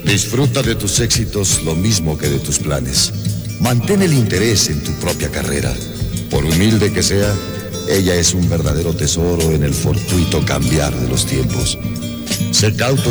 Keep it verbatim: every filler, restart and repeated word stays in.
Disfruta de tus éxitos lo mismo que de tus planes. Mantén el interés en tu propia carrera. Por humilde que sea, ella es un verdadero tesoro en el fortuito cambiar de los tiempos. Sé cauto